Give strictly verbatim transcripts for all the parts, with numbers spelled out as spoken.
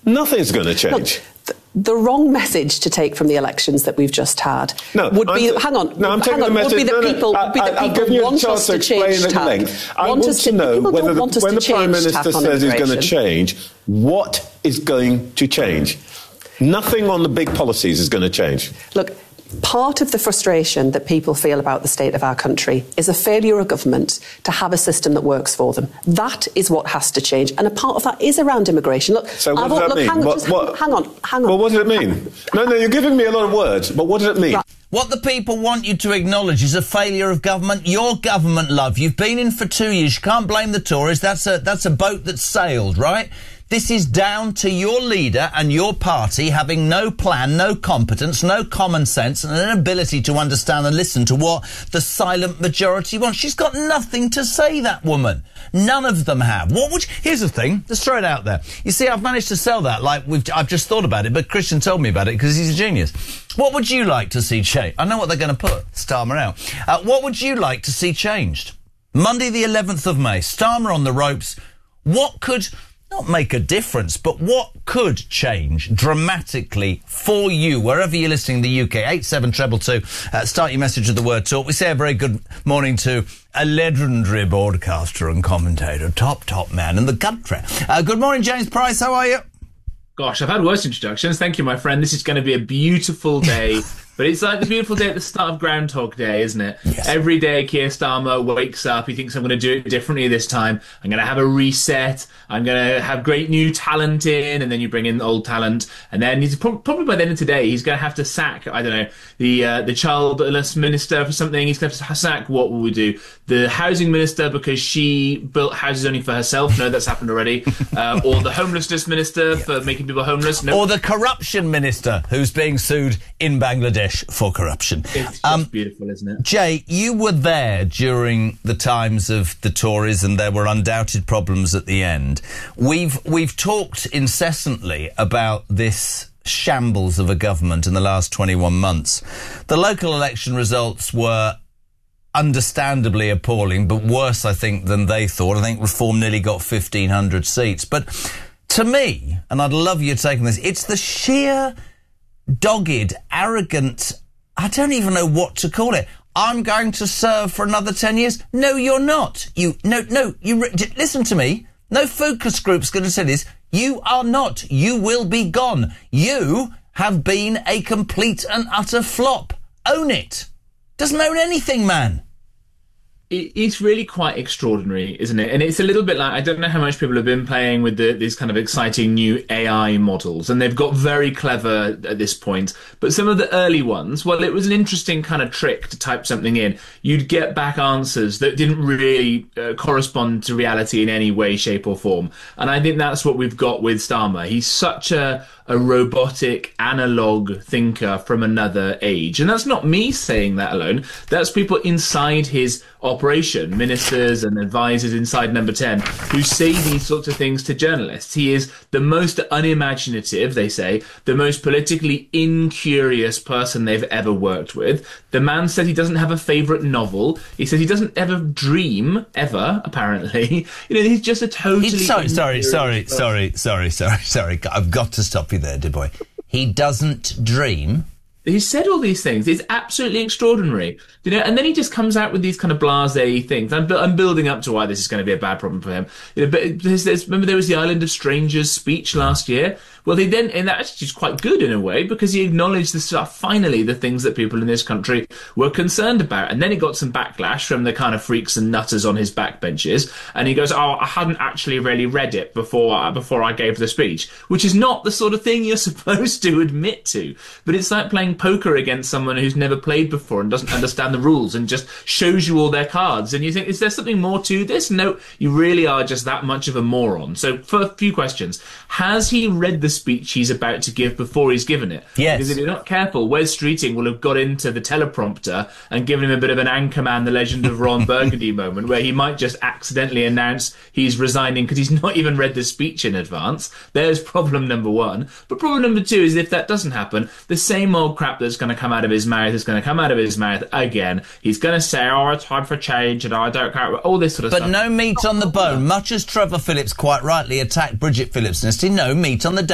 Nothing's going to change. Look, the wrong message to take from the elections that we've just had no, would be I'm, hang on no, I'm hang taking on, the message, would be that no, people, no, would be that I, people you want us to change tack. I want, want to know whether the, when the Prime Minister says he's going to change, what is going to change? Nothing on the big policies is going to change. Look, part of the frustration that people feel about the state of our country is a failure of government to have a system that works for them. That is what has to change, and a part of that is around immigration. Look, so what I've, does that look, mean? Hang on, what, just what, hang on, hang on. Well, what does it mean? No, no, you're giving me a lot of words, but what does it mean? Right. What the people want you to acknowledge is a failure of government. Your government, love. You've been in for two years. You can't blame the Tories. That's a that's a boat that's sailed, right? This is down to your leader and your party having no plan, no competence, no common sense, and an ability to understand and listen to what the silent majority wants. She's got nothing to say, that woman. None of them have. What would you, here's the thing. Let's throw it out there. You see, I've managed to sell that. Like we've, I've just thought about it, but Christian told me about it because he's a genius. What would you like to see changed? I know what they're going to put. Starmer out. Uh, what would you like to see changed? Monday, the eleventh of May. Starmer on the ropes. What could not make a difference, but what could change dramatically for you, wherever you're listening in the U K? eight seven two two two. Uh, start your message with the word talk. We say a very good morning to a legendary broadcaster and commentator, top, top man in the country. Uh, good morning, James Price. How are you? Gosh, I've had worse introductions. Thank you, my friend. This is going to be a beautiful day. But it's like the beautiful day at the start of Groundhog Day, isn't it? Yes. Every day Keir Starmer wakes up, he thinks I'm going to do it differently this time. I'm going to have a reset. I'm going to have great new talent in, and then you bring in old talent. And then he's pro- probably by the end of today, he's going to have to sack, I don't know, the uh, the childless minister for something. He's going to have to sack, what will we do? The housing minister because she built houses only for herself. No, that's happened already. Uh, or the homelessness minister for making people homeless. No. Or the corruption minister who's being sued in Bangladesh for corruption. It's just um, beautiful, isn't it? Jay, you were there during the times of the Tories, and there were undoubted problems at the end. We've we've talked incessantly about this shambles of a government in the last twenty-one months. The local election results were understandably appalling, but worse, I think, than they thought. I think Reform nearly got fifteen hundred seats. But to me, and I'd love you taking this, it's the sheer dogged, arrogant, I don't even know what to call it. I'm going to serve for another ten years. No, you're not. You, no, no, you, listen to me. No focus group's going to say this. You are not. You will be gone. You have been a complete and utter flop. Own it. Doesn't own anything, man. It's really quite extraordinary, isn't it? And it's a little bit like, I don't know how much people have been playing with the, these kind of exciting new A I models, and they've got very clever at this point. But some of the early ones, well, it was an interesting kind of trick to type something in. You'd get back answers that didn't really uh, correspond to reality in any way, shape or form. And I think that's what we've got with Starmer. He's such a, a robotic, analog thinker from another age. And that's not me saying that alone. That's people inside his operation, ministers and advisors inside Number ten, who say these sorts of things to journalists. He is the most unimaginative, they say, the most politically incurious person they've ever worked with. The man said he doesn't have a favourite novel. He says he doesn't ever dream, ever, apparently. You know, he's just a totally... He's sorry, sorry, sorry, sorry, sorry, sorry, sorry. I've got to stop you there, dear boy. He doesn't dream... He said all these things. It's absolutely extraordinary, you know. And then he just comes out with these kind of blasé things. I'm, I'm building up to why this is going to be a bad problem for him. You know, but there's, there's, remember there was the Island of Strangers speech last year. Well, he then, and that actually is quite good in a way, because he acknowledged the stuff, finally, the things that people in this country were concerned about. And then he got some backlash from the kind of freaks and nutters on his backbenches. And he goes, oh, I hadn't actually really read it before I, before I gave the speech, which is not the sort of thing you're supposed to admit to. But it's like playing poker against someone who's never played before and doesn't understand the rules and just shows you all their cards. And you think, is there something more to this? No, you really are just that much of a moron. So for a few questions, has he read the speech he's about to give before he's given it? Yes. Because if you're not careful, Wes Streeting will have got into the teleprompter and given him a bit of an Anchorman, the Legend of Ron Burgundy moment, where he might just accidentally announce he's resigning because he's not even read the speech in advance. There's problem number one. But problem number two is, if that doesn't happen, the same old crap that's going to come out of his mouth is going to come out of his mouth again. He's going to say, oh, it's time for change, and I don't care, all this sort of but stuff. But no meat on the bone. Much as Trevor Phillips quite rightly attacked Bridget Phillips, no meat on the down.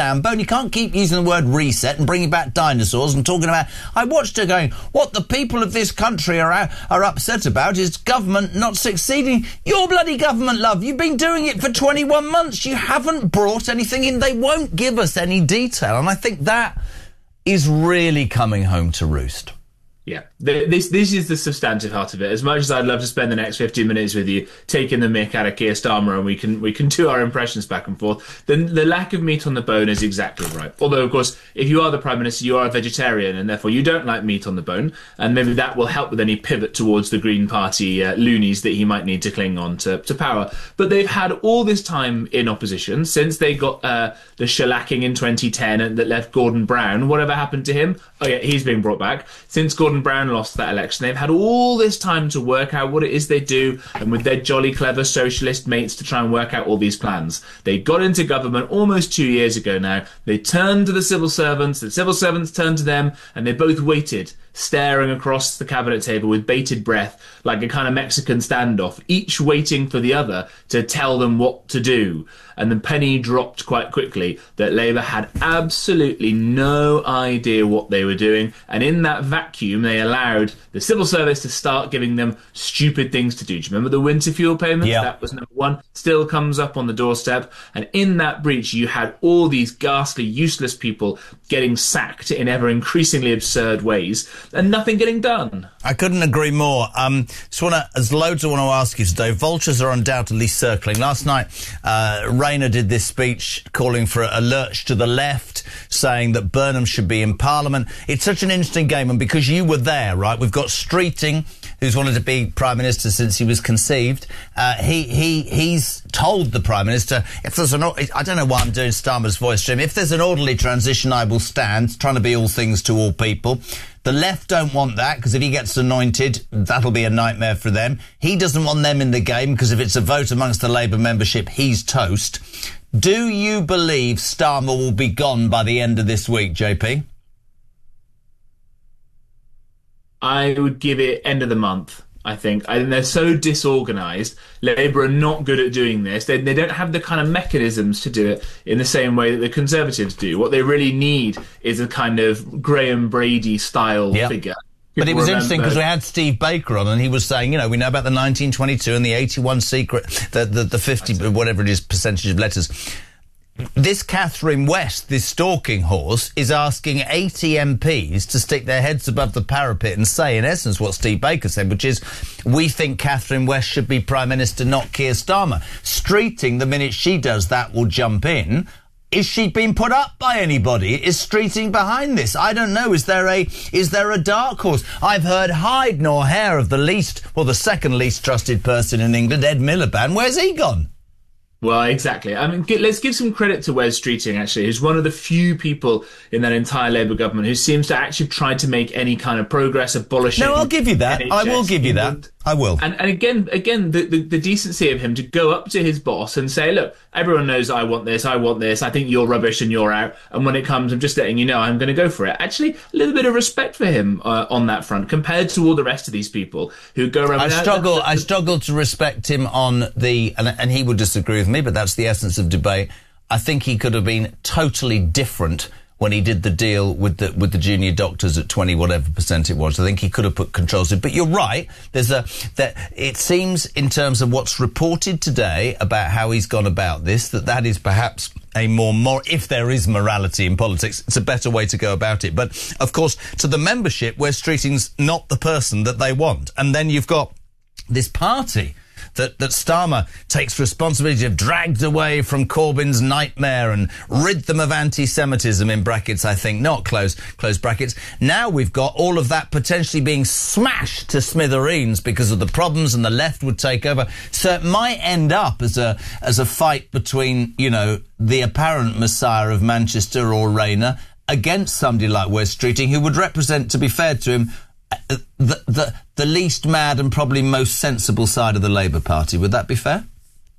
ham bone. You can't keep using the word reset and bringing back dinosaurs and talking about... I watched her going, what the people of this country are are upset about is government not succeeding. Your bloody government, love. You've been doing it for twenty-one months. You haven't brought anything in. They won't give us any detail. And I think that is really coming home to roost. Yeah, this this is the substantive heart of it. As much as I'd love to spend the next fifteen minutes with you taking the mick out of Keir Starmer and we can we can do our impressions back and forth, then the lack of meat on the bone is exactly right. Although, of course, if you are the Prime Minister, you are a vegetarian and therefore you don't like meat on the bone, and maybe that will help with any pivot towards the Green Party uh, loonies that he might need to cling on to, to power. But they've had all this time in opposition since they got uh, the shellacking in twenty ten and that left Gordon Brown. Whatever happened to him? Oh yeah, he's been brought back. Since Gordon Brown lost that election, they've had all this time to work out what it is they do, and with their jolly clever socialist mates to try and work out all these plans. They got into government almost two years ago now. They turned to the civil servants, the civil servants turned to them, and they both waited, staring across the cabinet table with bated breath, like a kind of Mexican standoff, each waiting for the other to tell them what to do. And the penny dropped quite quickly that Labour had absolutely no idea what they were doing, and in that vacuum they allowed the civil service to start giving them stupid things to do. Do you remember the winter fuel payments? Yeah. That was number one. Still comes up on the doorstep. And in that breach you had all these ghastly, useless people getting sacked in ever increasingly absurd ways, and nothing getting done. I couldn't agree more. Um, just want to, there's loads I want to ask you today. Vultures are undoubtedly circling. Last night, uh, Rayner did this speech calling for a lurch to the left, saying that Burnham should be in Parliament. It's such an interesting game, and because you were there, right, we've got Streeting, who's wanted to be Prime Minister since he was conceived. Uh, he, he, he's told the Prime Minister, if there's an, I don't know why I'm doing Starmer's voice, Jim, if there's an orderly transition, I will stand, trying to be all things to all people. The left don't want that, because if he gets anointed, that'll be a nightmare for them. He doesn't want them in the game, because if it's a vote amongst the Labour membership, he's toast. Do you believe Starmer will be gone by the end of this week, J P? I would give it end of the month, I think. I think they're so disorganised. Labour are not good at doing this. They, they don't have the kind of mechanisms to do it in the same way that the Conservatives do. What they really need is a kind of Graham Brady-style yep. figure. But it was interesting because we had Steve Baker on, and he was saying, you know, we know about the nineteen twenty-two and the eighty-one secret, the, the, the fifty, whatever it is, percentage of letters. This Catherine West, this stalking horse, is asking eighty M Ps to stick their heads above the parapet and say, in essence, what Steve Baker said, which is, we think Catherine West should be Prime Minister, not Keir Starmer. Streeting, the minute she does that, will jump in. Is she being put up by anybody? Is Streeting behind this? I don't know. Is there a is there a dark horse? I've heard hide nor hair of the least, well, the second least trusted person in England, Ed Miliband. Where's he gone? Well, exactly. I mean, let's give some credit to Wes Streeting, actually, who's one of the few people in that entire Labour government who seems to actually try to make any kind of progress abolishing... No, I'll give you that. N H S. I will give you that. I will. And, and again, again, the, the, the decency of him to go up to his boss and say, look, everyone knows I want this, I want this, I think you're rubbish and you're out, and when it comes, I'm just letting you know I'm going to go for it. Actually, a little bit of respect for him uh, on that front, compared to all the rest of these people who go around... I struggle, that, that, I struggle to respect him on the... And, and he would disagree with me, but that's the essence of debate. I think he could have been totally different when he did the deal with the with the junior doctors at twenty whatever percent it was. I think he could have put controls in. But you're right. There's a that it seems in terms of what's reported today about how he's gone about this, that that is perhaps a more more if there is morality in politics, it's a better way to go about it. But of course, to the membership, where Streeting's not the person that they want, and then you've got this party that, that Starmer takes responsibility of, dragged away from Corbyn's nightmare and rid them of anti-Semitism, in brackets, I think, not close, close brackets. Now we've got all of that potentially being smashed to smithereens because of the problems, and the left would take over. So it might end up as a, as a fight between, you know, the apparent messiah of Manchester or Rayner against somebody like Wes Streeting, who would represent, to be fair to him, the, the, the least mad and probably most sensible side of the Labour Party. Would that be fair?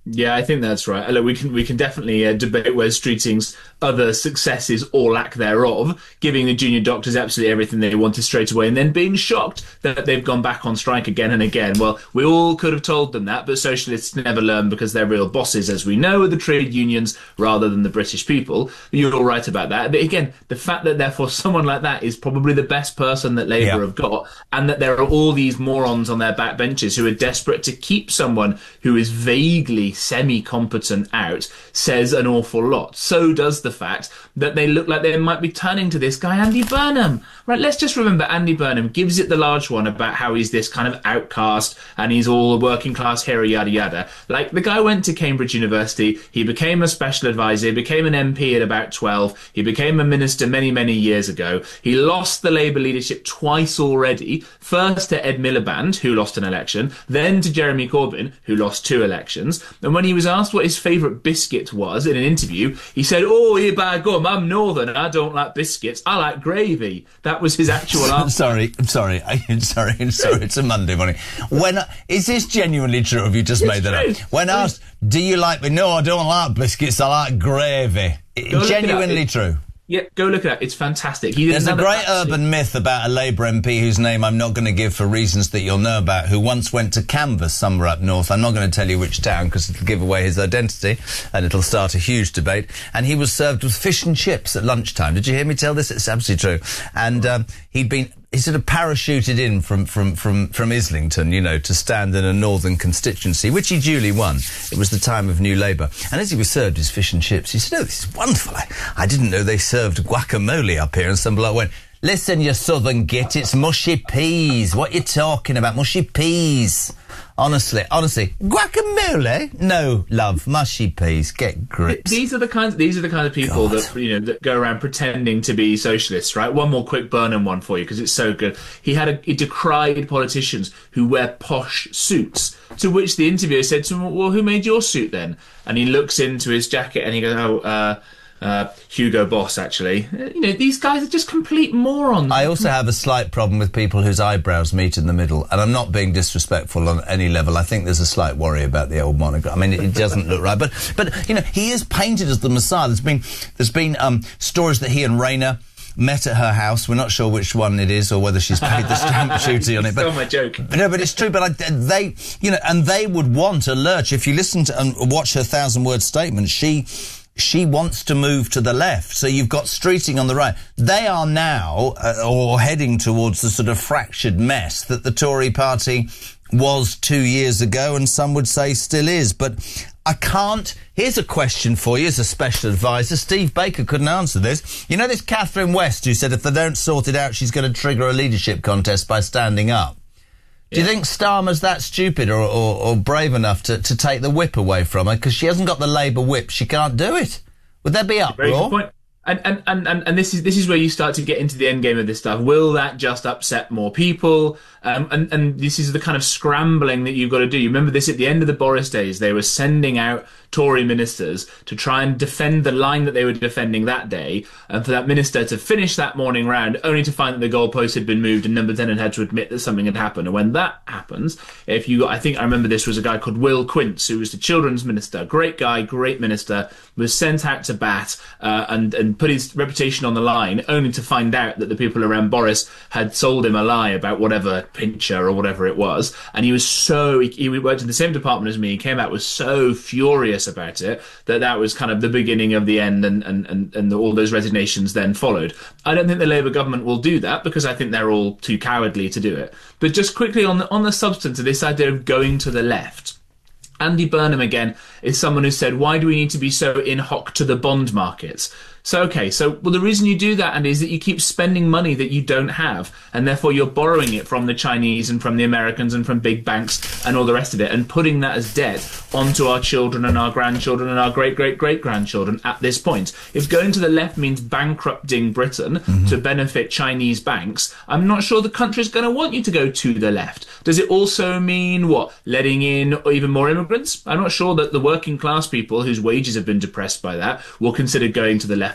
Yeah, I think that's right. Look, we can we can definitely uh, debate Wes Streeting's other successes or lack thereof, giving the junior doctors absolutely everything they wanted straight away and then being shocked that they've gone back on strike again and again. Well, we all could have told them that, but socialists never learn because their real bosses, as we know, are the trade unions rather than the British people. You're all right about that. But again, the fact that therefore someone like that is probably the best person that Labour yeah. have got, and that there are all these morons on their backbenches who are desperate to keep someone who is vaguely semi-competent out, says an awful lot. So does the fact that they look like they might be turning to this guy Andy Burnham. Right, let's just remember Andy Burnham gives it the large one about how he's this kind of outcast and he's all a working class hero, yada yada. Like, the guy went to Cambridge University, he became a special advisor, he became an M P at about twelve, he became a minister many, many years ago. He lost the Labour leadership twice already, first to Ed Miliband, who lost an election, then to Jeremy Corbyn, who lost two elections. And when he was asked what his favourite biscuit was in an interview, he said, oh, here by gum, I'm northern, I don't like biscuits, I like gravy. That was his actual answer. sorry, I'm sorry, I'm sorry, I'm sorry, it's a Monday morning. When, is this genuinely true, or have you just it's made that true. up? When asked, do you like me? No, I don't like biscuits, I like gravy. Genuinely it, true. Yeah, go look at it. It's fantastic. He There's a great urban myth about a Labour M P whose name I'm not going to give for reasons that you'll know about, who once went to canvass somewhere up north. I'm not going to tell you which town because it'll give away his identity and it'll start a huge debate. And he was served with fish and chips at lunchtime. Did you hear me tell this? It's absolutely true. And um, he'd been... He sort of parachuted in from, from, from, from Islington, you know, to stand in a northern constituency, which he duly won. It was the time of New Labour. And as he was served his fish and chips, he said, oh, this is wonderful. I, I didn't know they served guacamole up here. And some bloke went, listen, you southern git, it's mushy peas. What you talking about? Mushy peas. Honestly, honestly, guacamole? No, love, mushy peas. Get grips. These are the kinds. These are the kind of people God. that you know that go around pretending to be socialists, right? One more quick Burnham one for you because it's so good. He had a, he decried politicians who wear posh suits. To which the interviewer said to him, "Well, who made your suit then?" And he looks into his jacket and he goes, "Oh." Uh, Uh, Hugo Boss, actually. You know, these guys are just complete morons. I also have a slight problem with people whose eyebrows meet in the middle, and I'm not being disrespectful on any level. I think there's a slight worry about the old monogram. I mean, it, it doesn't look right, but but you know, he is painted as the Messiah. There's been there's been um, stories that he and Rayner met at her house. We're not sure which one it is or whether she's paid the stamp duty on it. But still my joke. No, but it's true. But I, they, you know, and they would want a lurch. If you listen to and watch her thousand-word statement, she. She wants to move to the left. So you've got Streeting on the right. They are now, uh, or heading towards the sort of fractured mess that the Tory party was two years ago, and some would say still is. But I can't... Here's a question for you as a special advisor. Steve Baker couldn't answer this. You know this Catherine West who said if they don't sort it out, she's going to trigger a leadership contest by standing up? Do you yeah. think Starmer's that stupid or, or, or brave enough to, to take the whip away from her? Because she hasn't got the Labour whip. She can't do it. Would there be uproar? And, and, and, and, and this is this is where you start to get into the end game of this stuff. Will that just upset more people? Um, and, and this is the kind of scrambling that you've got to do. You remember this at the end of the Boris days. They were sending out Tory ministers to try and defend the line that they were defending that day, and for that minister to finish that morning round only to find that the goalpost had been moved and Number ten had had to admit that something had happened. And when that happens, if you, I think I remember this was a guy called Will Quince, who was the children's minister, great guy, great minister, was sent out to bat uh, and, and put his reputation on the line, only to find out that the people around Boris had sold him a lie about whatever Pincher or whatever it was. And he was so, he, he worked in the same department as me, he came out was so furious about it that that was kind of the beginning of the end, and, and, and, and all those resignations then followed. I don't think the Labour government will do that because I think they're all too cowardly to do it. But just quickly on the, on the substance of this idea of going to the left, Andy Burnham, again, is someone who said, why do we need to be so in hoc to the bond markets? So, okay, so, well, the reason you do that, Andy, is that you keep spending money that you don't have, and therefore you're borrowing it from the Chinese and from the Americans and from big banks and all the rest of it, and putting that as debt onto our children and our grandchildren and our great-great-great-grandchildren at this point. If going to the left means bankrupting Britain mm-hmm. to benefit Chinese banks, I'm not sure the country's going to want you to go to the left. Does it also mean, what, letting in even more immigrants? I'm not sure that the working class people whose wages have been depressed by that will consider going to the left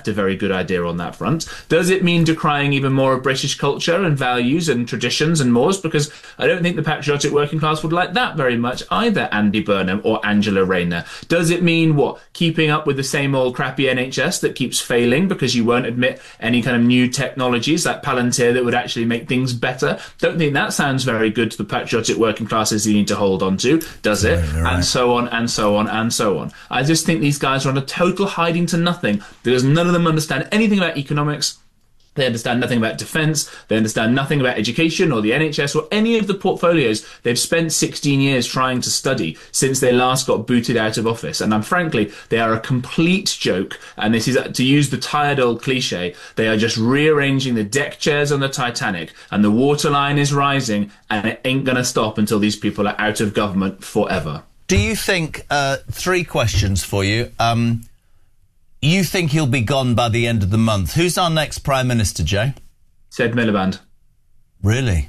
fact, a very good idea on that front. Does it mean decrying even more of British culture and values and traditions and mores? Because I don't think the patriotic working class would like that very much either, Andy Burnham or Angela Rayner. Does it mean, what, keeping up with the same old crappy N H S that keeps failing because you won't admit any kind of new technologies like Palantir that would actually make things better? Don't think that sounds very good to the patriotic working classes you need to hold on to, does it? Right, right. And so on and so on and so on. I just think these guys are on a total hiding to nothing because none of them understand anything about economics. They understand nothing about defence. They understand nothing about education or the N H S or any of the portfolios they've spent sixteen years trying to study since they last got booted out of office. And um, frankly, they are a complete joke. And this is, to use the tired old cliche, they are just rearranging the deck chairs on the Titanic, and the waterline is rising, and it ain't going to stop until these people are out of government forever. Do you think, uh, three questions for you, um... you think he'll be gone by the end of the month? Who's our next Prime Minister, Jay? Ed Miliband. Really?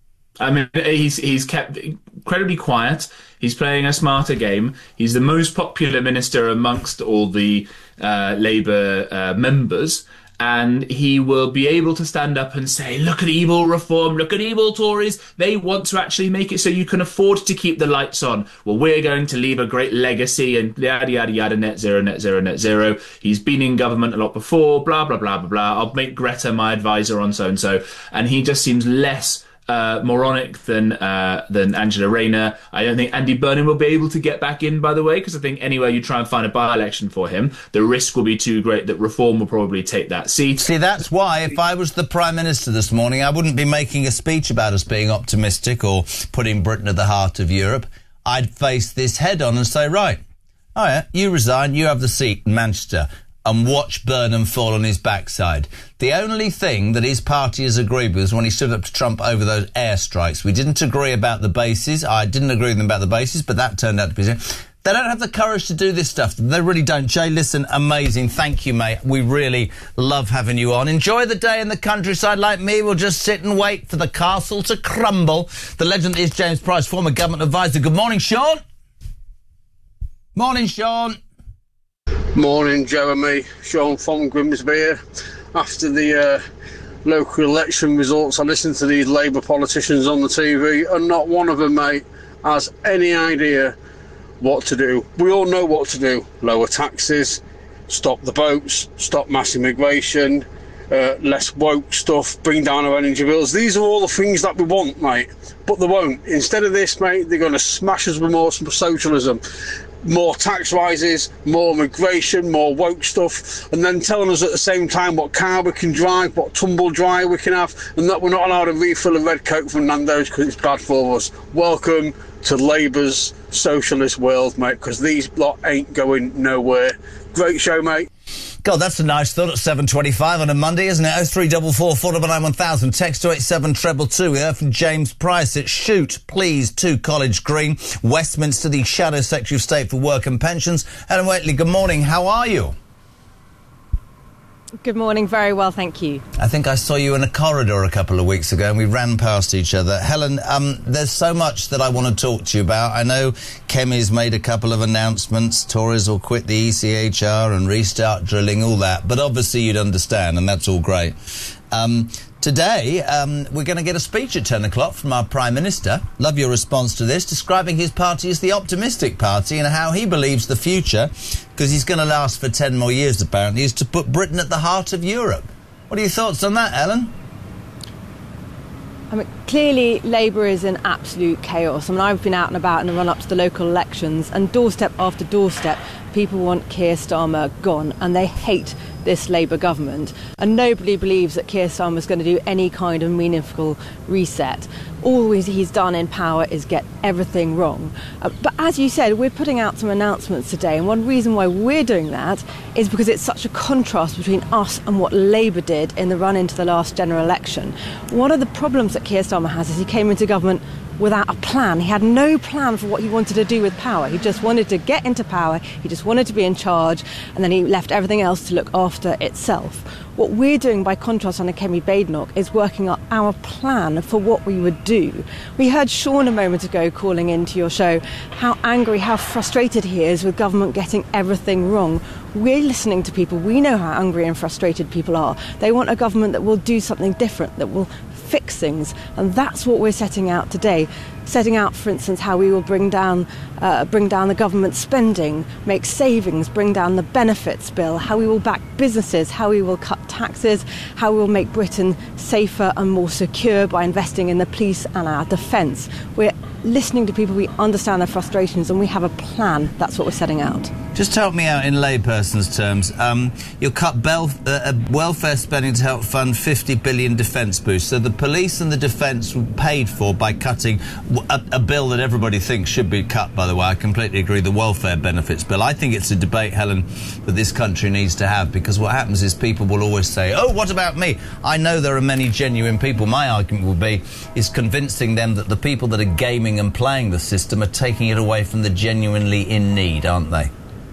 I mean, he's he's kept incredibly quiet. He's playing a smarter game. He's the most popular minister amongst all the uh, Labour uh, members. And he will be able to stand up and say, look at evil reform, look at evil Tories. They want to actually make it so you can afford to keep the lights on. Well, we're going to leave a great legacy and yada, yada, yada, net zero, net zero, net zero. He's been in government a lot before, blah, blah, blah, blah, blah. I'll make Greta my advisor on so-and-so. And he just seems less Uh, moronic than uh, than Angela Rayner. I don't think Andy Burnham will be able to get back in, by the way, because I think anywhere you try and find a by-election for him, the risk will be too great that Reform will probably take that seat. See, that's why if I was the Prime Minister this morning, I wouldn't be making a speech about us being optimistic or putting Britain at the heart of Europe. I'd face this head-on and say, right, oh yeah, you resign, you have the seat in Manchester, and watch Burnham fall on his backside. The only thing that his party has agreed with was when he stood up to Trump over those airstrikes. We didn't agree about the bases. I didn't agree with them about the bases, but that turned out to be it. They don't have the courage to do this stuff. They really don't. Jay, listen, amazing. Thank you, mate. We really love having you on. Enjoy the day in the countryside like me. We'll just sit and wait for the castle to crumble. The legend is James Price, former government advisor. Good morning, Sean. Morning, Sean. Morning, Jeremy. Sean from Grimsby here. After the uh, local election results, I listened to these Labour politicians on the T V, and not one of them, mate, has any idea what to do. We all know what to do. Lower taxes, stop the boats, stop mass immigration, uh, less woke stuff, bring down our energy bills. These are all the things that we want, mate, but they won't. Instead of this, mate, they're going to smash us with more socialism. More tax rises, more immigration, more woke stuff, and then telling us at the same time what car we can drive, what tumble dryer we can have, and that we're not allowed to refill a red Coke from Nando's because it's bad for us. Welcome to Labour's socialist world, mate, because these lot ain't going nowhere. Great show, mate. God, that's a nice thought at seven twenty-five on a Monday, isn't it? oh three four four, four nine nine, one thousand. Text to eight seven two two two. We heard from James Price at Shoot, Please, to College Green, Westminster, the Shadow Secretary of State for Work and Pensions. Helen Waitley, good morning. How are you? Good morning. Very well, thank you. I think I saw you in a corridor a couple of weeks ago and we ran past each other. Helen, um, there's so much that I want to talk to you about. I know Kemi's made a couple of announcements. Tories will quit the E C H R and restart drilling, all that. But obviously you'd understand, and that's all great. Um, today, um, we're going to get a speech at ten o'clock from our Prime Minister. Love your response to this, describing his party as the optimistic party and how he believes the future, because he's going to last for ten more years apparently, is to put Britain at the heart of Europe. What are your thoughts on that, Ellen? I mean, clearly Labour is in absolute chaos. I mean, I've been out and about in the run-up to the local elections, and doorstep after doorstep, people want Keir Starmer gone, and they hate this Labour government. And nobody believes that Keir Starmer is going to do any kind of meaningful reset. All he's done in power is get everything wrong. Uh, but as you said, we're putting out some announcements today, and one reason why we're doing that is because it's such a contrast between us and what Labour did in the run into the last general election. One of the problems that Keir Starmer has is he came into government without a plan. He had no plan for what he wanted to do with power. He just wanted to get into power, he just wanted to be in charge, and then he left everything else to look after itself. What we're doing, by contrast, under Kemi Badenoch, is working out our plan for what we would do. We heard Sean a moment ago calling into your show how angry, how frustrated he is with government getting everything wrong. We're listening to people. We know how angry and frustrated people are. They want a government that will do something different, that will fix things, and that's what we're setting out today. Setting out, for instance, how we will bring down uh, bring down the government spending, make savings, bring down the benefits bill, how we will back businesses, how we will cut taxes, how we will make Britain safer and more secure by investing in the police and our defence. We're listening to people, we understand their frustrations, and we have a plan. That's what we're setting out. Just help me out in layperson's terms. Um, you'll cut bel- uh, welfare spending to help fund fifty billion defence boost. So the police and the defence were paid for by cutting a, a bill that everybody thinks should be cut, by the way. I completely agree, the welfare benefits bill. I think it's a debate, Helen, that this country needs to have, because what happens is people will always say, oh, what about me? I know there are many genuine people. My argument would be is convincing them that the people that are gaming and playing the system are taking it away from the genuinely in need, aren't they?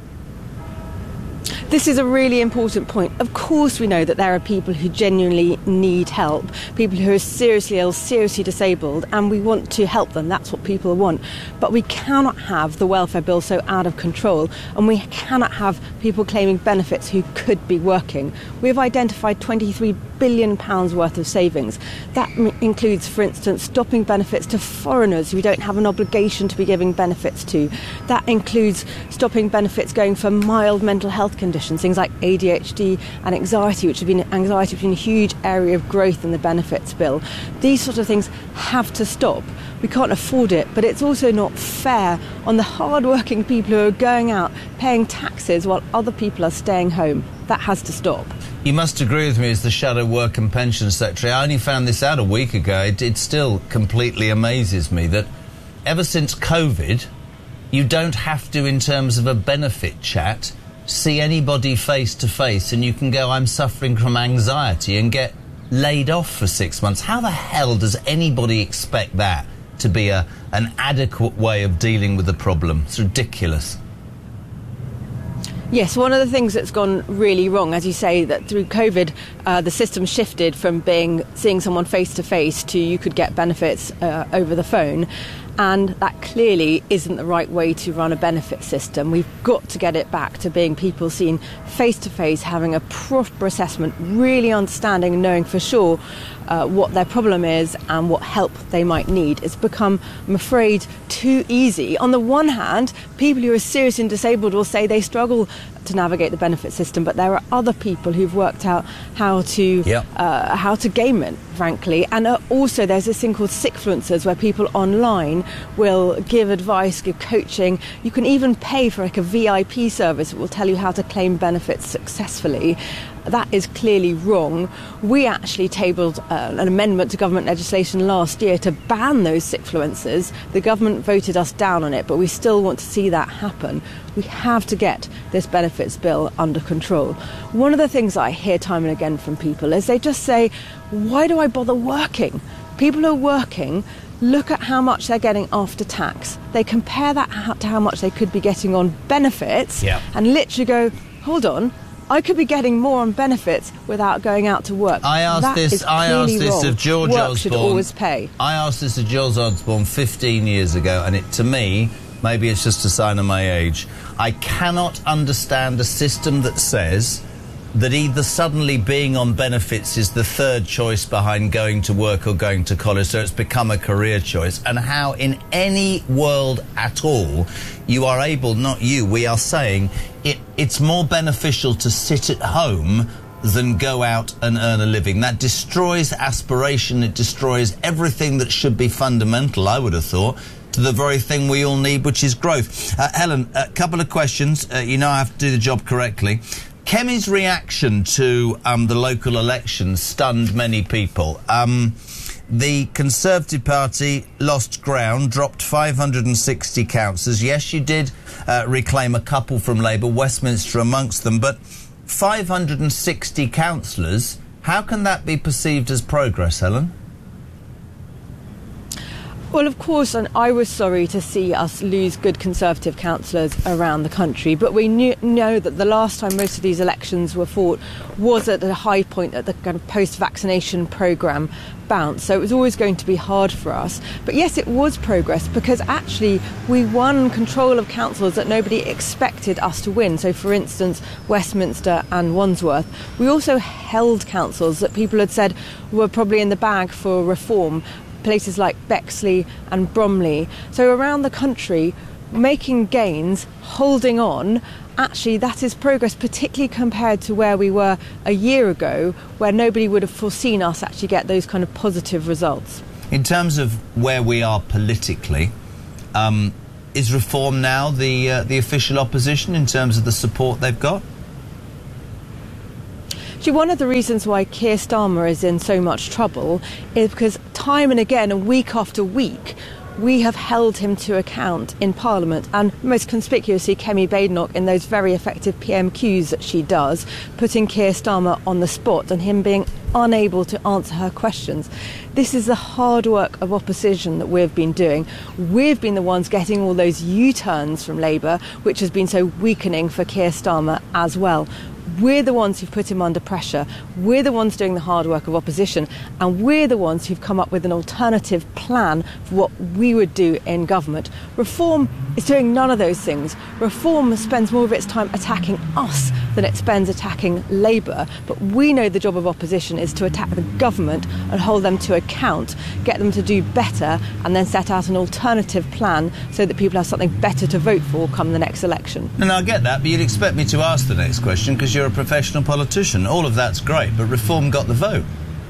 This is a really important point. Of course we know that there are people who genuinely need help, people who are seriously ill, seriously disabled, and we want to help them. That's what people want. But we cannot have the welfare bill so out of control, and we cannot have people claiming benefits who could be working. We have identified twenty-three billion pounds worth of savings. That m- includes, for instance, stopping benefits to foreigners who we don't have an obligation to be giving benefits to. That includes stopping benefits going for mild mental health conditions, things like A D H D and anxiety, which have been anxiety, which have been a huge area of growth in the benefits bill. These sort of things have to stop. We can't afford it, but it's also not fair on the hard-working people who are going out paying taxes while other people are staying home. That has to stop. You must agree with me as the Shadow Work and Pension Secretary. I only found this out a week ago. It, it still completely amazes me that ever since COVID, you don't have to, in terms of a benefit chat, see anybody face to face, and you can go, I'm suffering from anxiety, and get laid off for six months. How the hell does anybody expect that to be a, an adequate way of dealing with the problem? It's ridiculous. Yes, one of the things that's gone really wrong, as you say, that through COVID, uh, the system shifted from being seeing someone face to face to you could get benefits uh, over the phone. And that clearly isn't the right way to run a benefit system. We've got to get it back to being people seen face-to-face, having a proper assessment, really understanding and knowing for sure uh, what their problem is and what help they might need. It's become, I'm afraid, too easy. On the one hand, people who are seriously and disabled will say they struggle to navigate the benefit system, but there are other people who've worked out how to yep. uh, how to game it, frankly. And uh, also there's this thing called sickfluencers, where people online will give advice, give coaching. You can even pay for like a V I P service that will tell you how to claim benefits successfully. That is clearly wrong. We actually tabled uh, an amendment to government legislation last year to ban those sickfluencers. The government voted us down on it, but we still want to see that happen. We have to get this benefits bill under control. One of the things I hear time and again from people is they just say, why do I bother working? People who are working look at how much they're getting after tax. They compare that to how much they could be getting on benefits yeah. and literally go, hold on, I could be getting more on benefits without going out to work. I asked that this. I asked this wrong. of George work Osborne. Should always pay. I asked this of George Osborne fifteen years ago, and it to me, maybe it's just a sign of my age. I cannot understand a system that says that either suddenly being on benefits is the third choice behind going to work or going to college, so it's become a career choice, and how in any world at all you are able, not you, we are saying it, it's more beneficial to sit at home than go out and earn a living. That destroys aspiration, it destroys everything that should be fundamental, I would have thought, to the very thing we all need, which is growth. Uh, Helen, a couple of questions. Uh, you know I have to do the job correctly. Kemi's reaction to um, the local elections stunned many people. Um, the Conservative Party lost ground, dropped five hundred sixty councillors. Yes, you did uh, reclaim a couple from Labour, Westminster amongst them, but five hundred sixty councillors, how can that be perceived as progress, Helen? Well, of course, and I was sorry to see us lose good Conservative councillors around the country, but we knew, know that the last time most of these elections were fought was at a high point at the kind of post-vaccination programme bounce, so it was always going to be hard for us. But yes, it was progress, because actually we won control of councils that nobody expected us to win. So, for instance, Westminster and Wandsworth. We also held councils that people had said were probably in the bag for reform, places like Bexley and Bromley. So around the country, making gains, holding on, actually that is progress, particularly compared to where we were a year ago, where nobody would have foreseen us actually get those kind of positive results. In terms of where we are politically, um, is Reform now the uh, the official opposition in terms of the support they've got? One of the reasons why Keir Starmer is in so much trouble is because time and again, and week after week, we have held him to account in Parliament, and most conspicuously Kemi Badenoch in those very effective P M Qs that she does, putting Keir Starmer on the spot and him being unable to answer her questions. This is the hard work of opposition that we've been doing. We've been the ones getting all those U-turns from Labour, which has been so weakening for Keir Starmer as well. We're the ones who've put him under pressure. We're the ones doing the hard work of opposition. And we're the ones who've come up with an alternative plan for what we would do in government. Reform is doing none of those things. Reform spends more of its time attacking us than it spends attacking Labour. But we know the job of opposition is to attack the government and hold them to account, get them to do better, and then set out an alternative plan so that people have something better to vote for come the next election. And I get that, but you'd expect me to ask the next question because you're a professional politician. All of that's great, but Reform got the vote.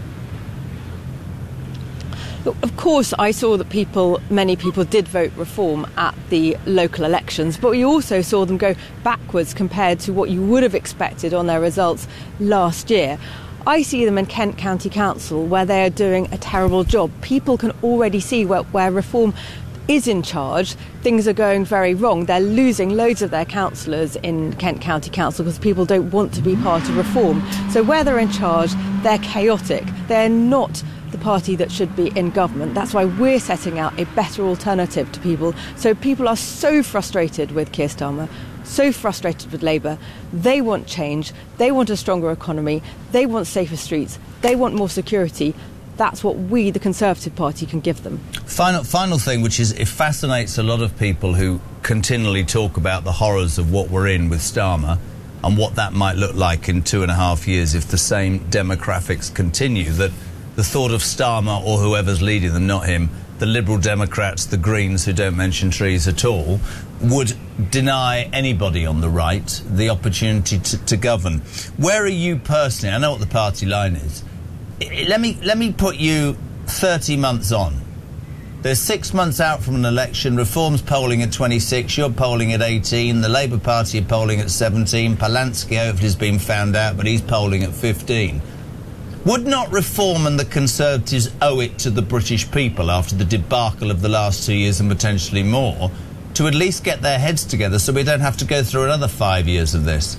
Of course, I saw that people, many people did vote Reform at the local elections, but we also saw them go backwards compared to what you would have expected on their results last year. I see them in Kent County Council, where they are doing a terrible job. People can already see where, where Reform is in charge, things are going very wrong. They're losing loads of their councillors in Kent County Council because people don't want to be part of Reform. So where they're in charge, they're chaotic. They're not the party that should be in government. That's why we're setting out a better alternative to people. So people are so frustrated with Keir Starmer, so frustrated with Labour. They want change. They want a stronger economy. They want safer streets. They want more security. That's what we, the Conservative Party, can give them. Final, final thing, which is it fascinates a lot of people who continually talk about the horrors of what we're in with Starmer and what that might look like in two and a half years if the same demographics continue, that the thought of Starmer or whoever's leading them, not him, the Liberal Democrats, the Greens, who don't mention trees at all, would deny anybody on the right the opportunity to, to govern. Where are you personally? I know what the party line is. Let me, let me put you thirty months on. They're six months out from an election. Reform's polling at twenty-six, you're polling at eighteen, the Labour Party are polling at seventeen, Polanski hopefully has been found out, but he's polling at fifteen. Would not Reform and the Conservatives owe it to the British people after the debacle of the last two years and potentially more to at least get their heads together so we don't have to go through another five years of this?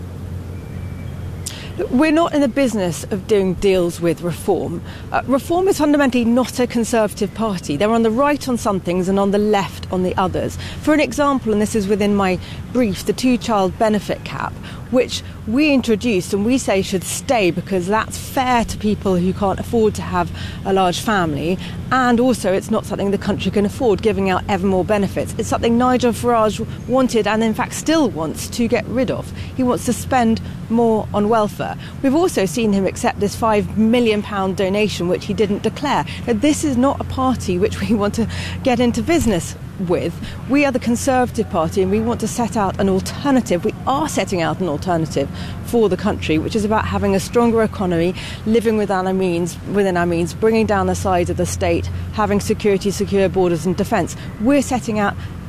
We're not in the business of doing deals with Reform. Uh, Reform is fundamentally not a Conservative party. They're on the right on some things and on the left on the others. For an example, and this is within my brief, the two-child benefit cap, which we introduced and we say should stay because that's fair to people who can't afford to have a large family, and also it's not something the country can afford, giving out ever more benefits. It's something Nigel Farage wanted and in fact still wants to get rid of. He wants to spend more on welfare. We've also seen him accept this five million pounds donation which he didn't declare. Now, this is not a party which we want to get into business with. We are the Conservative Party and we want to set out an alternative. We are setting out an alternative for the country, which is about having a stronger economy, living within our means, within our means, bringing down the size of the state, having security, secure borders and defence. We're setting out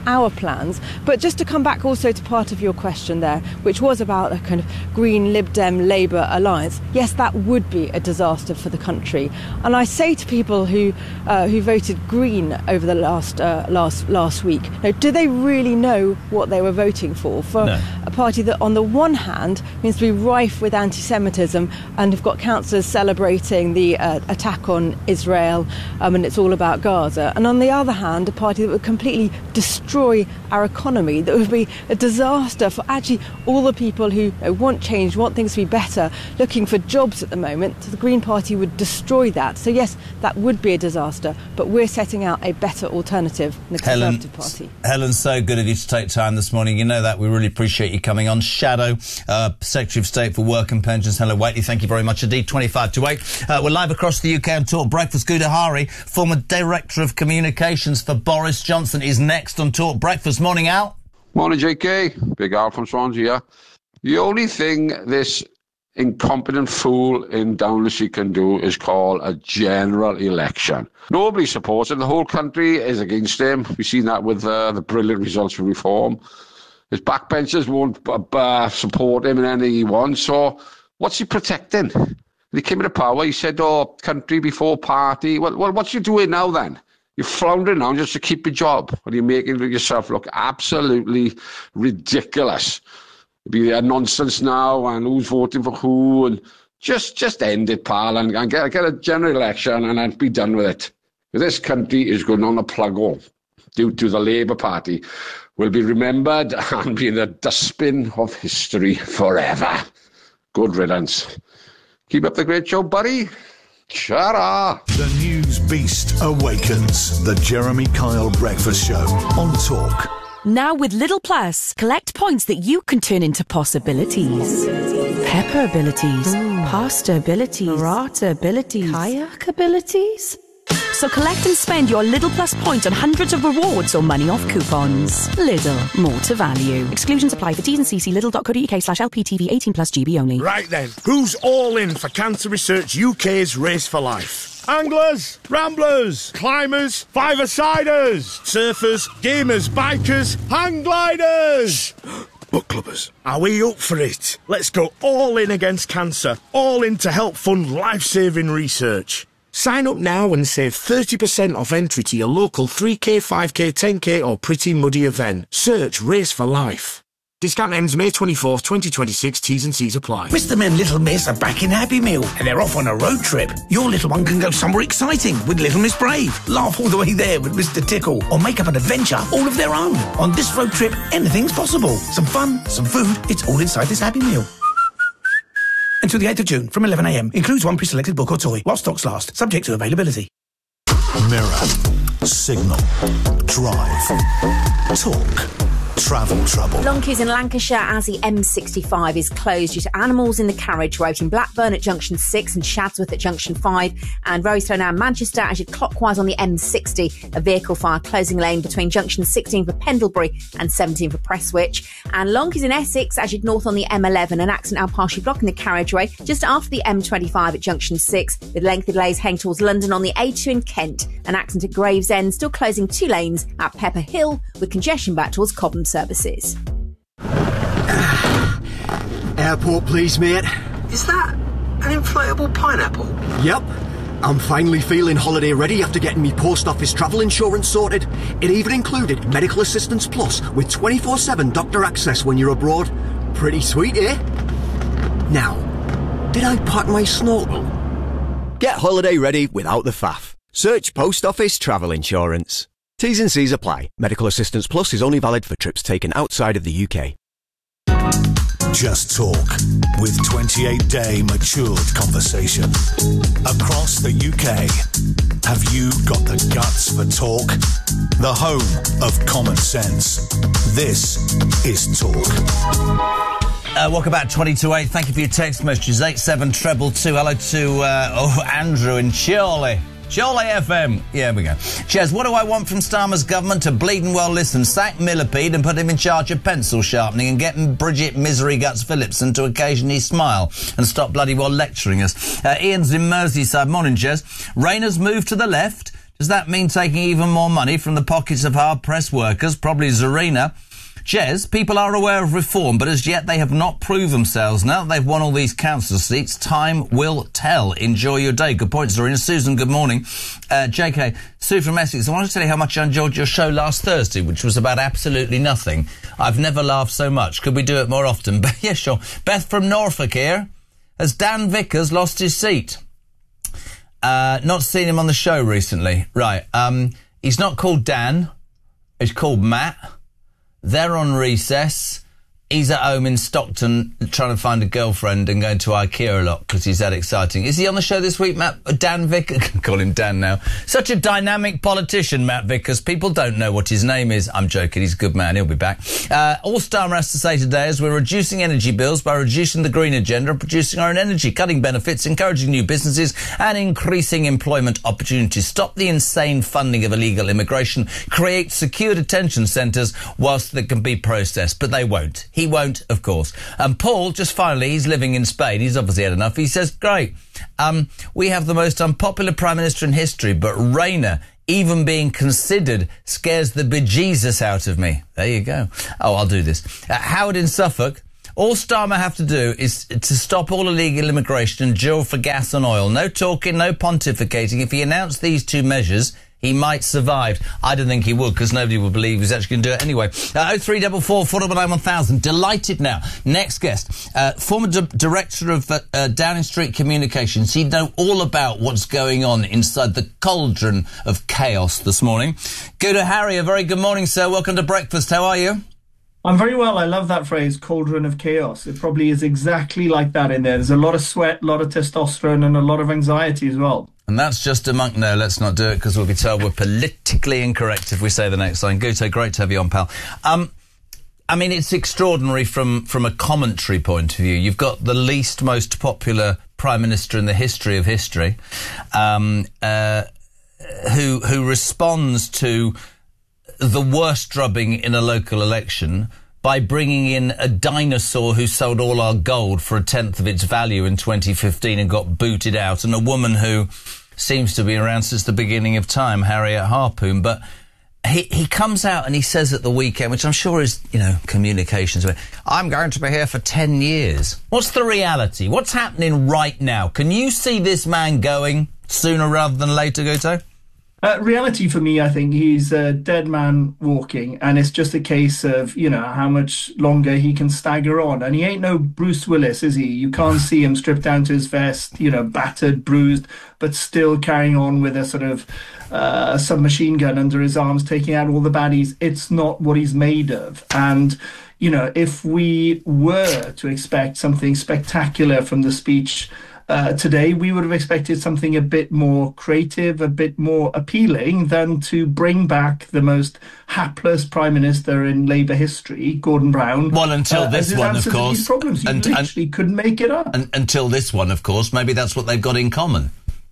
our plans. But just to come back also to part of your question there, which was about a kind of Green Lib Dem Labour alliance, yes, that would be a disaster for the country. And I say to people who uh, who voted Green over the last uh, last last week, now, do they really know what they were voting for? For no. a party that, on the one hand, means to be rife with anti-Semitism, and have got councillors celebrating the uh, attack on Israel, um, and it's all about Gaza. And on the other hand, a party that would completely destroy our economy, that would be a disaster for actually all the people who you know, want change, want things to be better, looking for jobs at the moment. So the Green Party would destroy that. So yes, that would be a disaster, but we're setting out a better alternative in the Helen, Conservative Party. Helen, so good of you to take time this morning. You know that. We really appreciate you coming on. Shadow, uh, Secretary of State for Work and Pensions, Helen Whately, thank you very much indeed. twenty-five to eight. Uh, we're live across the U K on Talk Breakfast. Gouda Hari, former Director of Communications for Boris Johnson, is next on Talk Breakfast. Morning, Al. Morning, J K. Big Al from Swansea here. The only thing this incompetent fool in Downley Street can do is call a general election. Nobody supports him. The whole country is against him. We've seen that with uh, the brilliant results for reform. His backbenchers won't uh, support him in anything he wants. So what's he protecting? When he came into power, he said, oh, country before party. Well, well what's you doing now then? You're floundering now just to keep your job, and you're making yourself look absolutely ridiculous. It'll be a nonsense now, and who's voting for who, and just just end it, pal, and, and get, get a general election and then be done with it. This country is going on a plug-all due to the Labour Party. Will be remembered and be in the dustbin of history forever. Good riddance. Keep up the great show, buddy. Ta-ra! The news beast awakens. The Jeremy Kyle Breakfast Show on Talk. Now with Lidl Plus, collect points that you can turn into possibilities. Pepper abilities, Ooh. Pasta abilities, Burrata abilities, kayak abilities. So collect and spend your Lidl Plus points on hundreds of rewards or money off coupons. Lidl, more to value. Exclusions apply for T's and C's. Lidl.co.uk slash LPTV eighteen plus G B only. Right then, who's all in for Cancer Research U K's Race for Life? Anglers, ramblers, climbers, five-a-siders, surfers, gamers, bikers, hang gliders. Book clubbers. Are we up for it? Let's go all in against cancer, all in to help fund life-saving research. Sign up now and save thirty percent off entry to your local three K, five K, ten K or Pretty Muddy event. Search Race for Life. Discount ends May twenty-fourth, twenty twenty-six. T's and C's apply. Mister and Little Miss are back in Happy Meal and they're off on a road trip. Your little one can go somewhere exciting with Little Miss Brave. Laugh all the way there with Mister Tickle or make up an adventure all of their own. On this road trip, anything's possible. Some fun, some food, it's all inside this Happy Meal. Until the eighth of June from eleven a m. Includes one pre-selected book or toy while stocks last. Subject to availability. Mirror. Signal. Drive. Talk. Travel trouble. Long queues in Lancashire as the M sixty-five is closed due to animals in the carriageway between Blackburn at junction six and Shadsworth at junction five, and very slow now in Manchester as you're clockwise on the M sixty. A vehicle fire closing lane between junction sixteen for Pendlebury and seventeen for Prestwich. And long queues in Essex as you're north on the M eleven. An accident now partially blocking the carriageway just after the M twenty-five at junction six, with lengthy delays heading towards London on the A two in Kent. An accident at Gravesend still closing two lanes at Pepper Hill, with congestion back towards Cobham services. Airport, please, mate. Is that an inflatable pineapple? Yep. I'm finally feeling holiday ready after getting me post office travel insurance sorted. It even included Medical Assistance Plus with twenty-four seven doctor access when you're abroad. Pretty sweet, eh? Now, did I pack my snorkel? Get holiday ready without the faff. Search Post Office Travel Insurance. T's and C's apply. Medical Assistance Plus is only valid for trips taken outside of the U K. Just Talk, with twenty-eight day matured conversation. Across the U K, have you got the guts for talk? The home of common sense. This is Talk. Uh, welcome back, twenty to eight. Thank you for your text messages. eight seven treble two. Hello to uh, oh, Andrew in Chorley. Chorley F M. Yeah, here we go. Cheers. What do I want from Starmer's government to bleeding well listen? Sack Millipede and put him in charge of pencil sharpening and get Bridget Misery Guts Phillipson to occasionally smile and stop bloody well lecturing us. Uh, Ian's in Merseyside. Morning, Jez. Rayner's moved to the left Does that mean taking even more money from the pockets of hard-pressed workers, probably Zarina? Jez, people are aware of reform, but as yet they have not proved themselves. Now that they've won all these council seats, time will tell. Enjoy your day. Good point, Zarina. Susan, good morning. Uh, J K, Sue from Essex, I want to tell you how much I enjoyed your show last Thursday, which was about absolutely nothing. I've never laughed so much. Could we do it more often? But yeah, sure. Beth from Norfolk here. Has Dan Vickers lost his seat? Uh, not seen him on the show recently. Right. Um, he's not called Dan. He's called Matt. They're on recess. He's at home in Stockton trying to find a girlfriend and going to IKEA a lot because he's that exciting. Is he on the show this week, Matt? Dan Vickers? I can call him Dan now. Such a dynamic politician, Matt Vickers. People don't know what his name is. I'm joking. He's a good man. He'll be back. Uh, all Starmer has to say today is we're reducing energy bills by reducing the green agenda and producing our own energy, cutting benefits, encouraging new businesses and increasing employment opportunities. Stop the insane funding of illegal immigration. Create secure detention centres whilst they can be processed. But they won't. He won't, of course. And Paul, just finally, he's living in Spain. He's obviously had enough. He says, great, um, we have the most unpopular Prime Minister in history, but Rayner, even being considered, scares the bejesus out of me. There you go. Oh, I'll do this. Uh, Howard in Suffolk, all Starmer have to do is to stop all illegal immigration and drill for gas and oil. No talking, no pontificating. If he announced these two measures, he might survive. I don't think he would, because nobody would believe he's actually going to do it anyway. Uh, oh three four four, four nine one thousand. Delighted now. Next guest, uh, former di- director of uh, uh, Downing Street Communications. He'd know all about what's going on inside the cauldron of chaos this morning. Go to Harry. A very good morning, sir. Welcome to breakfast. How are you? I'm very well. I love that phrase, cauldron of chaos. It probably is exactly like that in there. There's a lot of sweat, a lot of testosterone, and a lot of anxiety as well. And that's just among... No, let's not do it, because we'll be told we're politically incorrect if we say the next line. Guto, great to have you on, pal. Um, I mean, it's extraordinary from, from a commentary point of view. You've got the least most popular Prime Minister in the history of history, um, uh, who who responds to the worst drubbing in a local election by bringing in a dinosaur who sold all our gold for a tenth of its value in twenty fifteen and got booted out, and a woman who seems to be around since the beginning of time, Harriet Harpoon. But he he comes out and he says at the weekend, which I'm sure is, you know, communications, I'm going to be here for ten years. What's the reality? What's happening right now? Can you see this man going sooner rather than later, Guto? Uh, reality for me, I think he's a dead man walking, and it's just a case of, you know, how much longer he can stagger on. And he ain't no Bruce Willis, is he? You can't see him stripped down to his vest, you know, battered, bruised, but still carrying on with a sort of uh, submachine gun under his arms, taking out all the baddies. It's not what he's made of. And, you know, if we were to expect something spectacular from the speech Uh, today, we would have expected something a bit more creative, a bit more appealing than to bring back the most hapless Prime Minister in Labour history, Gordon Brown. Well, until uh, this one, of course. These problems. You and, literally and, couldn't make it up. And, until this one, of course. Maybe that's what they've got in common.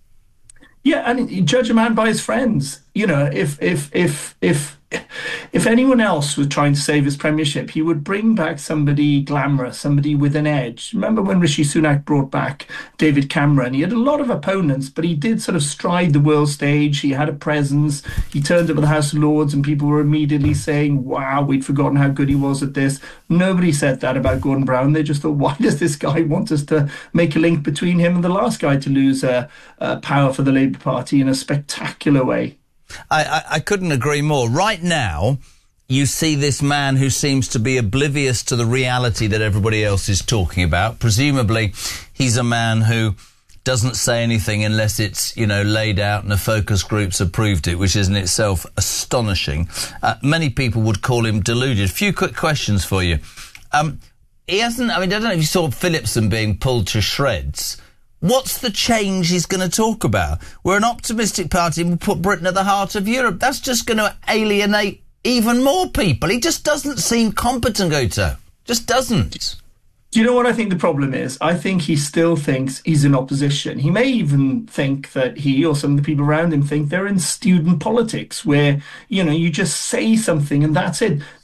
Yeah, and you judge a man by his friends. You know, if if if if if anyone else was trying to save his premiership, he would bring back somebody glamorous, somebody with an edge. Remember when Rishi Sunak brought back David Cameron? He had a lot of opponents, but he did sort of stride the world stage. He had a presence. He turned up at the House of Lords and people were immediately saying, wow, we'd forgotten how good he was at this. Nobody said that about Gordon Brown. They just thought, why does this guy want us to make a link between him and the last guy to lose uh, uh, power for the Labour Party in a spectacular way? I, I, I couldn't agree more. Right now, you see this man who seems to be oblivious to the reality that everybody else is talking about. Presumably, he's a man who doesn't say anything unless it's, you know, laid out and the focus groups approved it, which is in itself astonishing. Uh, many people would call him deluded. A few quick questions for you. Um, he hasn't, I mean, I don't know if you saw Phillipson being pulled to shreds. What's the change he's going to talk about? We're an optimistic party and we'll put Britain at the heart of Europe. That's just going to alienate even more people. He just doesn't seem competent, Guto. Just doesn't. Do you know what I think the problem is? I think he still thinks he's in opposition. He may even think that he or some of the people around him think they're in student politics where, you know, you just say something and that's it.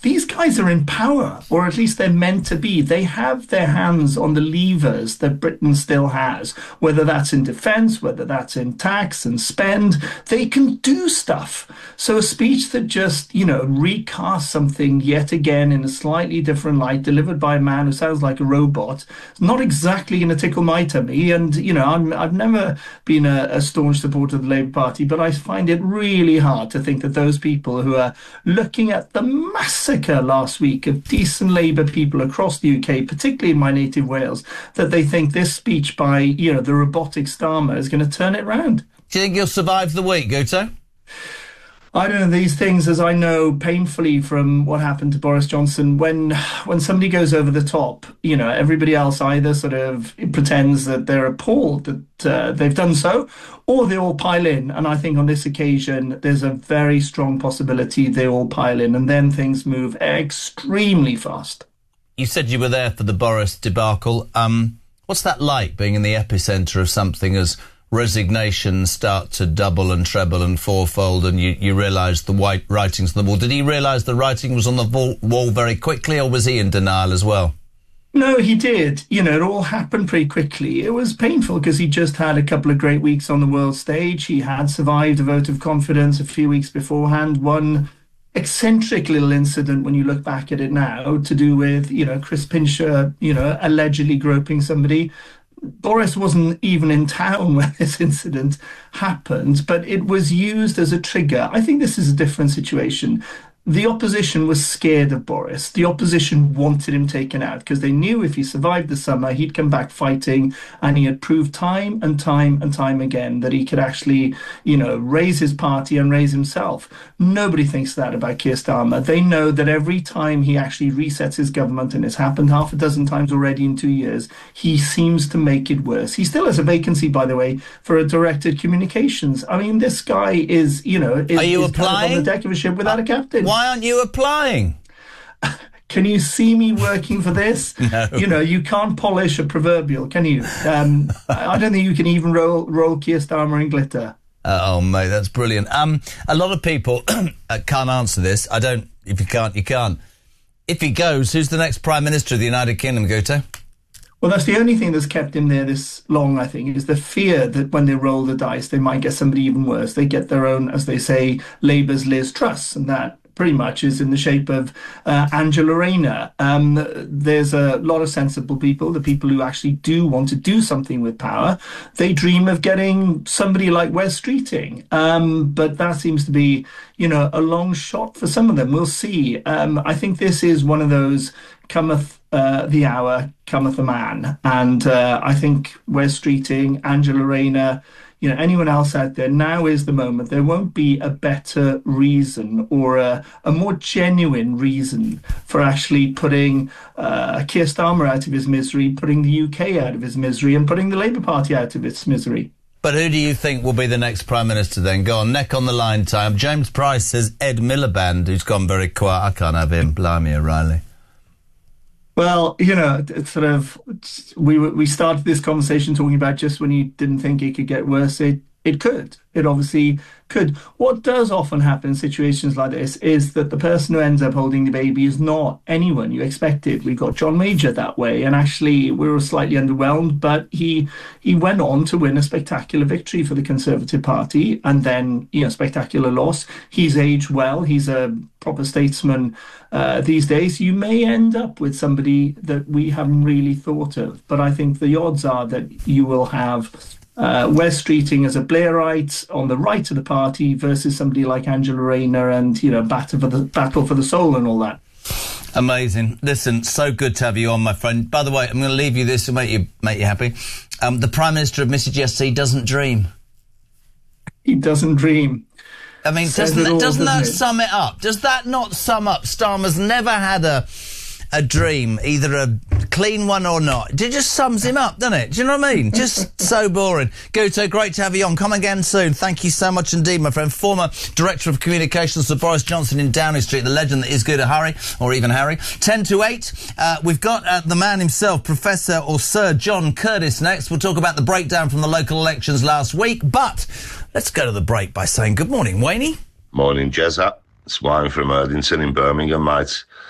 these guys are in power, or at least they're meant to be. They have their hands on the levers that Britain still has, whether that's in defence, whether that's in tax and spend. They can do stuff. So a speech that just, you know, recasts something yet again in a slightly different light, delivered by a man who sounds like a robot, is not exactly going to tickle my tummy. And, you know, I'm, I've never been a, a staunch supporter of the Labour Party, but I find it really hard to think that those people who are looking at the massacre last week of decent Labour people across the U K, particularly in my native Wales, that they think this speech by, you know, the robotic Starmer is going to turn it round. Do you think you'll survive the week, Guto? I don't know, these things, as I know painfully from what happened to Boris Johnson, when when somebody goes over the top, you know, everybody else either sort of pretends that they're appalled that uh, they've done so, or they all pile in. And I think on this occasion, there's a very strong possibility they all pile in, and then things move extremely fast. You said you were there for the Boris debacle. Um, what's that like, being in the epicentre of something as resignations start to double and treble and fourfold, and you, you realise the white writing's on the wall? Did he realise the writing was on the wall, wall very quickly, or was he in denial as well? No, he did. You know, it all happened pretty quickly. It was painful because he just had a couple of great weeks on the world stage. He had survived a vote of confidence a few weeks beforehand. One eccentric little incident, when you look back at it now, to do with, you know, Chris Pincher, you know, allegedly groping somebody. Boris wasn't even in town when this incident happened, but it was used as a trigger. I think this is a different situation. The opposition was scared of Boris. The opposition wanted him taken out because they knew if he survived the summer, he'd come back fighting, and he had proved time and time and time again that he could actually, you know, raise his party and raise himself. Nobody thinks that about Keir Starmer. They know that every time he actually resets his government, and it's happened half a dozen times already in two years, he seems to make it worse. He still has a vacancy, by the way, for a directed communications. I mean, this guy is, you know, is, Are you is applying? Kind of on the deck of a ship without a captain. Why aren't you applying? Can you see me working for this? No. You know, you can't polish a proverbial, can you? Um, I don't think you can even roll, roll Keir Starmer in glitter. Uh, oh, mate, that's brilliant. Um, a lot of people can't answer this. I don't. If you can't, you can't. If he goes, who's the next Prime Minister of the United Kingdom, Guto? Well, that's the only thing that's kept him there this long, I think, is the fear that when they roll the dice, they might get somebody even worse. They get their own, as they say, Labour's Liz Truss, and that pretty much is in the shape of uh, Angela Rayner. Um, there's a lot of sensible people, the people who actually do want to do something with power. They dream of getting somebody like Wes Streeting. Um, but that seems to be, you know, a long shot for some of them. We'll see. Um, I think this is one of those cometh uh, the hour, cometh the man. And uh, I think Wes Streeting, Angela Rayner, you know, anyone else out there, now is the moment. There won't be a better reason or a, a more genuine reason for actually putting uh, Keir Starmer out of his misery, putting the U K out of his misery, and putting the Labour Party out of its misery. But who do you think will be the next Prime Minister then? Go on, neck on the line time. James Price says Ed Miliband, who's gone very quiet. I can't have him. Blimey, O'Reilly. Well, you know, it's sort of, we we started this conversation talking about just when you didn't think it could get worse, it, it could. It obviously could. What does often happen in situations like this is that the person who ends up holding the baby is not anyone you expected. We got John Major that way, and actually we were slightly underwhelmed, but he he went on to win a spectacular victory for the Conservative Party, and then, you know, spectacular loss. He's aged well. He's a proper statesman uh, these days. You may end up with somebody that we haven't really thought of, but I think the odds are that you will have Uh, Wes Streeting as a Blairite on the right of the party versus somebody like Angela Rayner and, you know, battle for the battle for the soul and all that. Amazing. Listen, so good to have you on, my friend. By the way, I'm going to leave you this to make you make you happy. Um, the Prime Minister of Missus Jessie doesn't dream. He doesn't dream. I mean, Says doesn't, it all, doesn't that doesn't it? sum it up? Does that not sum up? Starmer's never had a a dream, either a clean one or not. It just sums him up, doesn't it? Do you know what I mean? Just so boring. Guto, great to have you on. Come again soon. Thank you so much indeed, my friend. Former Director of Communications for Boris Johnson in Downing Street, the legend that is Guto Harry, or even Harry. ten to eight. Uh, we've got uh, the man himself, Professor or Sir John Curtis, next. We'll talk about the breakdown from the local elections last week. But let's go to the break by saying good morning, Wayne. Morning, Jezza. It's Wayne from Erdington in Birmingham, mate.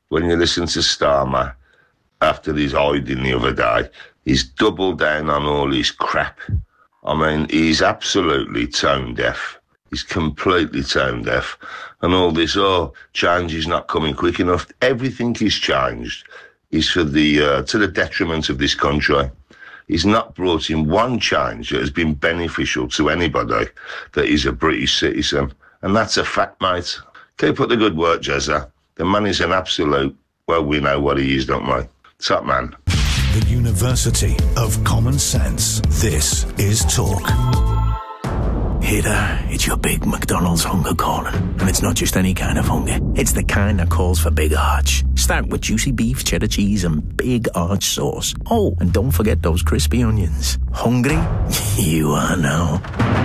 when you listen to Starmer after his hiding the other day, he's doubled down on all his crap. I mean, he's absolutely tone deaf. He's completely tone deaf. And all this, oh, change is not coming quick enough. Everything is changed. Is for the uh, to the detriment of this country. He's not brought in one change that has been beneficial to anybody that is a British citizen. And that's a fact, mate. Keep up the good work, Jezza. The man is an absolute, well, we know what he is, don't we? Top man. The University of Common Sense. This is Talk. Hey there, it's your big McDonald's hunger calling. And it's not just any kind of hunger. It's the kind that calls for big arch. Start with juicy beef, cheddar cheese and big arch sauce. Oh, and don't forget those crispy onions. Hungry? You are now.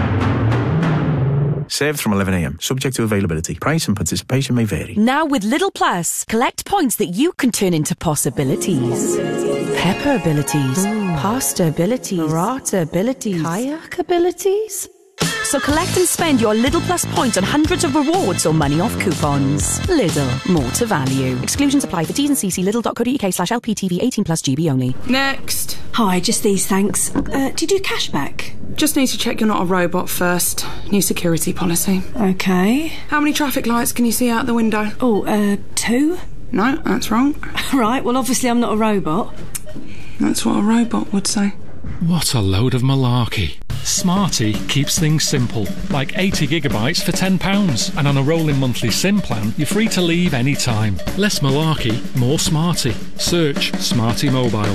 Served from eleven a m. Subject to availability. Price and participation may vary. Now with Lidl Plus, collect points that you can turn into possibilities. Pepper abilities, pasta abilities, burrata abilities, kayak abilities. So collect and spend your Lidl Plus points on hundreds of rewards or money off coupons. Lidl, more to value. Exclusions apply for T's and C's. Lidl.co.uk slash LPTV eighteen plus G B only. Next. Hi, just these, thanks. Uh, do you do cashback? Just need to check you're not a robot first. New security policy. Okay. How many traffic lights can you see out the window? Oh, uh, two? No, that's wrong. Right, well, obviously I'm not a robot. That's what a robot would say. What a load of malarkey. Smarty keeps things simple, like eighty gigabytes for ten pounds, and on a rolling monthly SIM plan, you're free to leave any time. Less malarkey, more Smarty. Search Smarty Mobile.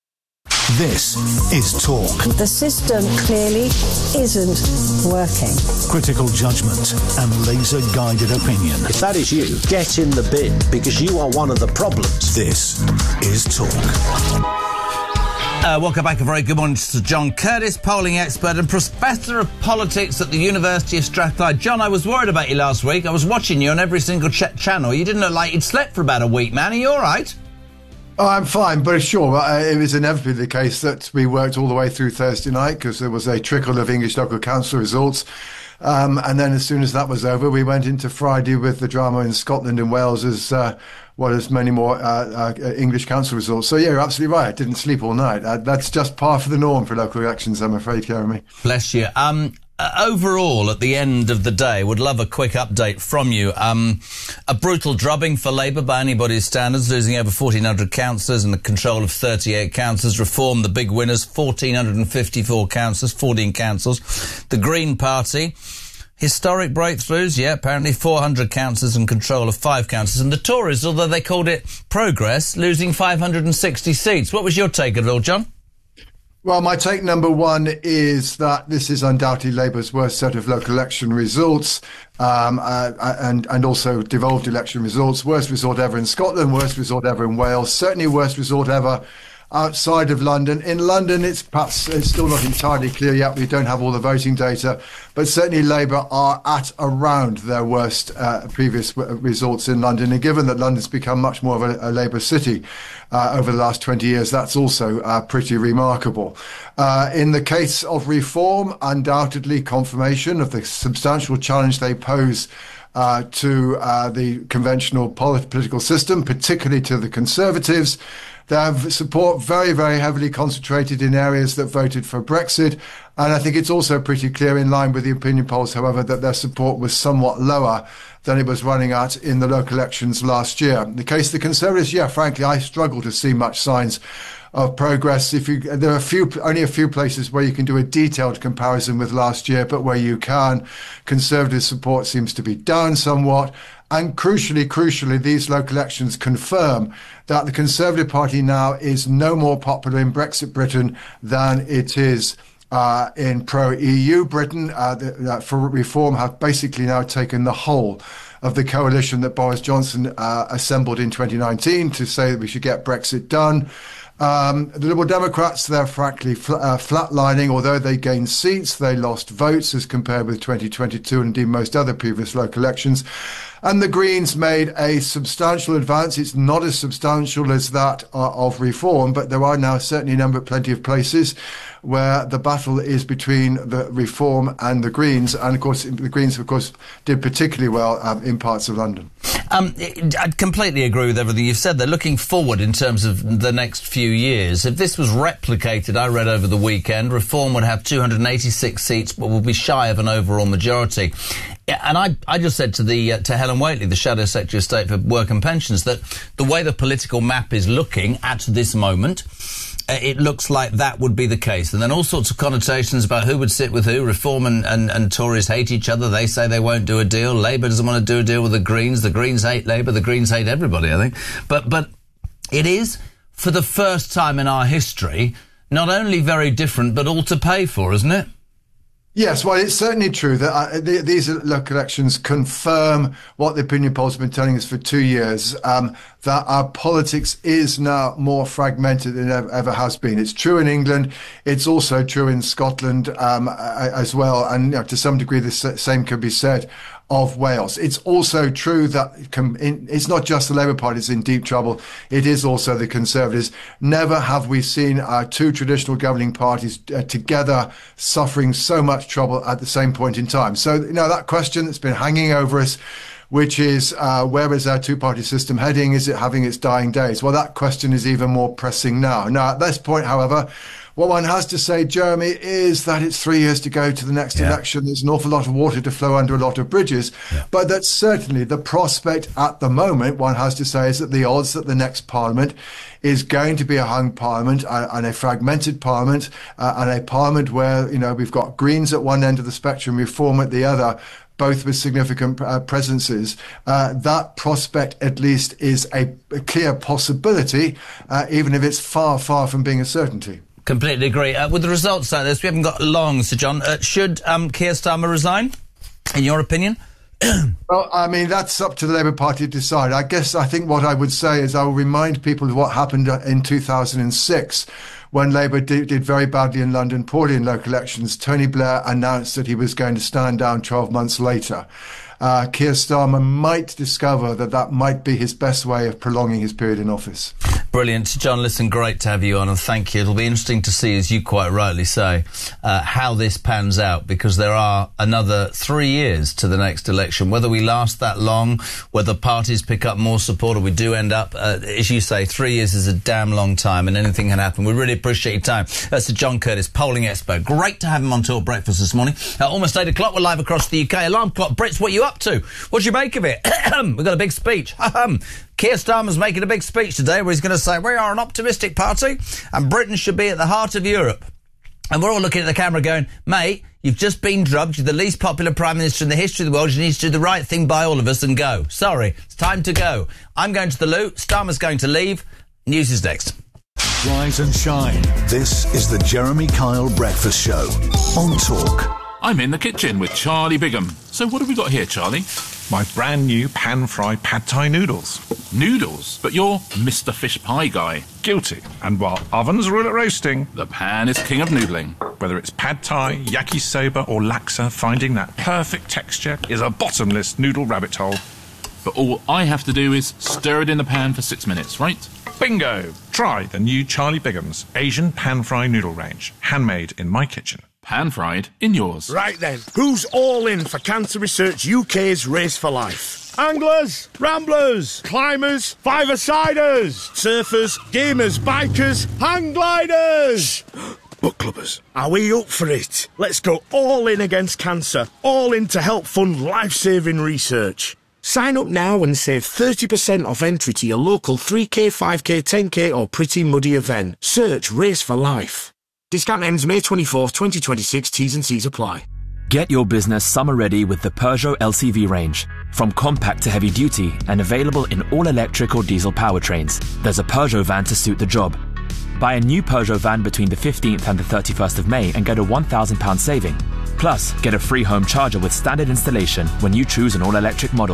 This is Talk. The system clearly isn't working. Critical judgment and laser-guided opinion. If that is you, get in the bin, because you are one of the problems. This is Talk. Uh, welcome back. A very good morning to John Curtis, polling expert and professor of politics at the University of Strathclyde. John, I was worried about you last week. I was watching you on every single ch- channel. You didn't look like you'd slept for about a week, man. Are you all right? Oh, I'm fine, but sure, uh, it was inevitably the case that we worked all the way through Thursday night because there was a trickle of English local council results. Um, and then as soon as that was over, we went into Friday with the drama in Scotland and Wales as uh, well as many more uh, uh, English council results. So, yeah, you're absolutely right. I didn't sleep all night. Uh, that's just par for the norm for local elections, I'm afraid, Jeremy. Bless you. Um, uh, overall, at the end of the day, would love a quick update from you. Um, a brutal drubbing for Labour by anybody's standards, losing over fourteen hundred councillors and the control of thirty-eight councillors. Reform, the big winners, one thousand four hundred fifty-four councillors, fourteen councils. The Green Party, historic breakthroughs, yeah, apparently four hundred councillors and control of five councils. And the Tories, although they called it progress, losing five hundred sixty seats. What was your take of it all, John? Well, my take number one is that this is undoubtedly Labour's worst set of local election results, um, uh, and, and also devolved election results. Worst result ever in Scotland, worst result ever in Wales, certainly worst result ever outside of London. In London, it's perhaps it's still not entirely clear yet. We don't have all the voting data, but certainly Labour are at around their worst uh, previous w- results in London. And given that London's become much more of a, a Labour city uh, over the last twenty years, that's also uh, pretty remarkable. Uh, in the case of Reform, undoubtedly confirmation of the substantial challenge they pose Uh, to uh, the conventional polit- political system, particularly to the Conservatives. They have support very, very heavily concentrated in areas that voted for Brexit. And I think it's also pretty clear, in line with the opinion polls, however, that their support was somewhat lower than it was running at in the local elections last year. In the case of the Conservatives, yeah, frankly, I struggle to see much signs of progress. If you, there are a few, only a few places where you can do a detailed comparison with last year, but where you can, Conservative support seems to be down somewhat. And crucially, crucially, these local elections confirm that the Conservative Party now is no more popular in Brexit Britain than it is uh, in pro-E U Britain. Uh, the, uh, for Reform have basically now taken the whole of the coalition that Boris Johnson uh, assembled in twenty nineteen to say that we should get Brexit done. Um, the Liberal Democrats, they're frankly fl- uh, flatlining. Although they gained seats, they lost votes as compared with twenty twenty-two and indeed most other previous local elections. And the Greens made a substantial advance. It's not as substantial as that uh, of Reform, but there are now certainly a number, plenty of places where the battle is between the Reform and the Greens. And of course, the Greens, of course, did particularly well um, in parts of London. Um, I completely agree with everything you've said. They're looking forward in terms of the next few years. If this was replicated, I read over the weekend, Reform would have two hundred eighty-six seats, but will be shy of an overall majority. And I, I just said to the uh, to Helen Whately, the Shadow Secretary of State for Work and Pensions, that the way the political map is looking at this moment, uh, it looks like that would be the case. And then all sorts of connotations about who would sit with who. Reform and, and, and Tories hate each other. They say they won't do a deal. Labour doesn't want to do a deal with the Greens. The Greens hate Labour. The Greens hate everybody, I think. But, but it is, for the first time in our history, not only very different, but all to pay for, isn't it? Yes, well, it's certainly true that uh, the, these local elections confirm what the opinion polls have been telling us for two years, um, that our politics is now more fragmented than it ever has been. It's true in England. It's also true in Scotland um, as well. And you know, to some degree, the same can be said of Wales. It's also true that it's not just the Labour Party is in deep trouble. It is also the Conservatives. Never have we seen our two traditional governing parties uh, together suffering so much trouble at the same point in time. So, you know, that question that's been hanging over us, which is uh, where is our two-party system heading? Is it having its dying days? Well, that question is even more pressing now. Now, at this point, however, what one has to say, Jeremy, is that it's three years to go to the next yeah. election. There's an awful lot of water to flow under a lot of bridges. Yeah. But that certainly the prospect at the moment, one has to say, is that the odds that the next parliament is going to be a hung parliament uh, and a fragmented parliament uh, and a parliament where, you know, we've got Greens at one end of the spectrum, Reform at the other, both with significant uh, presences, uh, that prospect at least is a, a clear possibility, uh, even if it's far, far from being a certainty. Completely agree. Uh, with the results like this, we haven't got long, Sir John. Uh, should um, Keir Starmer resign, in your opinion? Well, I mean, that's up to the Labour Party to decide. I guess I think what I would say is I will remind people of what happened in two thousand six when Labour did, did very badly in London, poorly in local elections. Tony Blair announced that he was going to stand down twelve months later. Uh, Keir Starmer might discover that that might be his best way of prolonging his period in office. Brilliant. John, listen, great to have you on, and thank you. It'll be interesting to see, as you quite rightly say, uh, how this pans out, because there are another three years to the next election. Whether we last that long, whether parties pick up more support, or we do end up, uh, as you say, three years is a damn long time, and anything can happen. We really appreciate your time. That's Sir John Curtice, polling expert. Great to have him on Talk Breakfast this morning. Uh, almost eight o'clock, we're live across the U K. Alarm clock. Brits, what are you up to? What do you make of it? We've got a big speech. Keir Starmer's making a big speech today where he's going to say, we are an optimistic party and Britain should be at the heart of Europe. And we're all looking at the camera going, mate, you've just been drubbed. You're the least popular Prime Minister in the history of the world. You need to do the right thing by all of us and go. Sorry, it's time to go. I'm going to the loo. Starmer's going to leave. News is next. Rise and shine. This is the Jeremy Kyle Breakfast Show on Talk. I'm in the kitchen with Charlie Bigham. So what have we got here, Charlie? My brand new pan-fried pad thai noodles. Noodles? But you're Mister Fish Pie guy. Guilty. And while ovens rule at roasting, the pan is king of noodling. Whether it's pad thai, yakisoba or laksa, finding that perfect texture is a bottomless noodle rabbit hole. But all I have to do is stir it in the pan for six minutes, right? Bingo! Try the new Charlie Bigham's Asian pan-fried noodle range. Handmade in my kitchen. Pan-fried in yours. Right then, who's all in for Cancer Research U K's Race for Life? Anglers, ramblers, climbers, five-a-siders, surfers, gamers, bikers, hang gliders, book clubbers. Are we up for it? Let's go all in against cancer, all in to help fund life-saving research. Sign up now and save thirty percent off entry to your local three K, five K, ten K or Pretty Muddy event. Search Race for Life. Discount ends May twenty-fourth, twenty twenty-six. T's and C's apply. Get your business summer ready with the Peugeot L C V range. From compact to heavy duty and available in all electric or diesel powertrains, there's a Peugeot van to suit the job. Buy a new Peugeot van between the fifteenth and the thirty-first of May and get a one thousand pounds saving. Plus, get a free home charger with standard installation when you choose an all-electric model.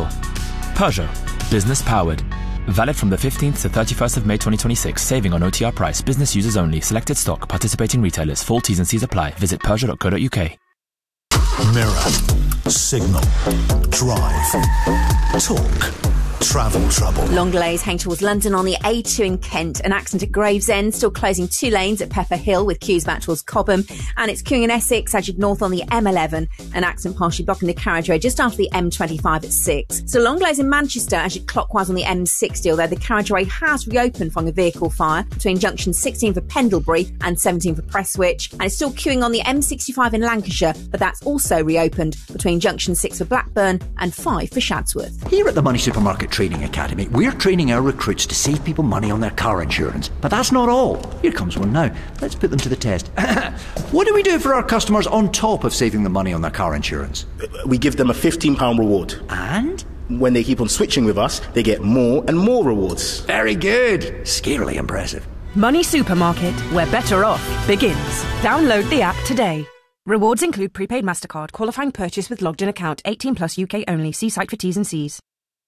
Peugeot. Business powered. Valid from the fifteenth to thirty-first of May twenty twenty-six. Saving on O T R price. Business users only. Selected stock. Participating retailers. Full T's and C's apply. Visit Peugeot dot co dot U K. Mirror. Signal. Drive. Talk. Travel trouble. Long delays heading towards London on the A two in Kent. An accident at Gravesend, still closing two lanes at Pepper Hill with queues back towards Cobham. And it's queuing in Essex, as you'd north on the M eleven. An accident partially blocking the carriageway just after the M twenty-five at six. So long delays in Manchester as you'd clockwise on the M sixty, although the carriageway has reopened following a vehicle fire between junction sixteen for Pendlebury and seventeen for Prestwich. And it's still queuing on the M sixty-five in Lancashire, but that's also reopened between junction six for Blackburn and five for Shadsworth. Here at the Money Supermarket Training Academy, we're training our recruits to save people money on their car insurance. But that's not all. Here comes one now. Let's put them to the test. What do we do for our customers on top of saving them money on their car insurance? We give them a fifteen pounds reward. And? When they keep on switching with us, they get more and more rewards. Very good. Scarily impressive. Money Supermarket, where better off begins. Download the app today. Rewards include prepaid MasterCard, qualifying purchase with logged in account, eighteen plus U K only. See site for T's and C's.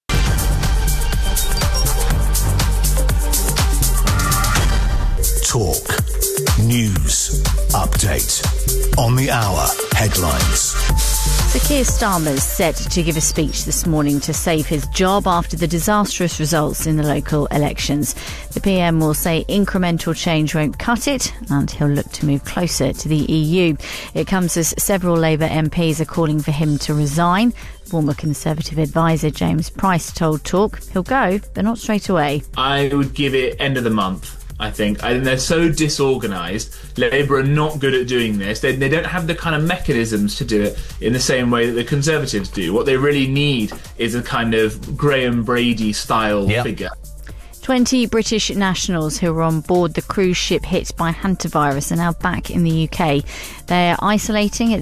Talk. News. Update. On the hour. Headlines. So Keir Starmer's set to give a speech this morning to save his job after the disastrous results in the local elections. The P M will say incremental change won't cut it, and he'll look to move closer to the E U. It comes as several Labour M Ps are calling for him to resign. Former Conservative advisor James Price told Talk he'll go, but not straight away. I would give it end of the month. I think. I think they're so disorganised. Labour are not good at doing this. They, they don't have the kind of mechanisms to do it in the same way that the Conservatives do. What they really need is a kind of Graham Brady style yep. figure. twenty British nationals who were on board the cruise ship hit by hantavirus are now back in the U K. They're isolating at